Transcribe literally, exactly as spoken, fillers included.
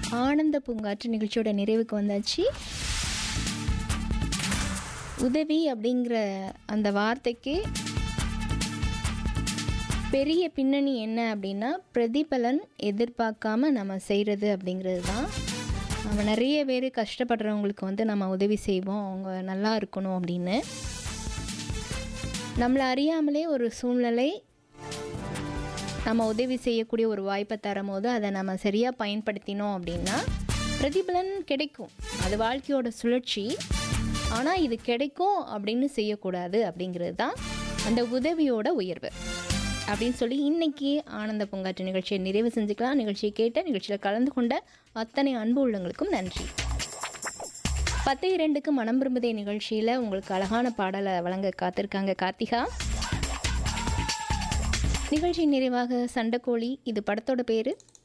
ஆனந்த பூங்காற்று நிகழ்ச்சியோட நிறைவுக்கு வந்தாச்சு. உதவி அப்படிங்கிற அந்த வார்த்தைக்கு பெரிய பின்னணி என்ன அப்படின்னா, பிரதிபலன் எதிர்பார்க்காம நம்ம செய்கிறது அப்படிங்கிறது தான். நம்ம நிறைய பேர் கஷ்டப்படுறவங்களுக்கு வந்து நம்ம உதவி செய்வோம், அவங்க நல்லா இருக்கணும் அப்படின்னு. நம்மளை அறியாமலே ஒரு சூழ்நிலை நம்ம உதவி செய்யக்கூடிய ஒரு வாய்ப்பை தரும் போது அதை நம்ம சரியாக பயன்படுத்தினோம் அப்படின்னா பிரதிபலன் கிடைக்கும். அது வாழ்க்கையோட சுழற்சி. ஆனால் இது கிடைக்கும் அப்படின்னு செய்யக்கூடாது அப்படிங்கிறது தான் அந்த உதவியோட உயர்வு அப்படின்னு சொல்லி இன்றைக்கி ஆனந்த பூங்காற்று நிகழ்ச்சியை நிறைவு செஞ்சுக்கலாம். நிகழ்ச்சியை கேட்ட நிகழ்ச்சியில் கலந்து கொண்ட அத்தனை அன்பு உள்ளங்களுக்கும் நன்றி. பத்து இரண்டுக்கு மனம் விரும்புதே நிகழ்ச்சியில் உங்களுக்கு அழகான பாடலை வழங்க காத்திருக்காங்க கார்த்திகா. நிகழ்ச்சி நிறைவாக சண்டைக்கோழி, இது படத்தோட பேர்.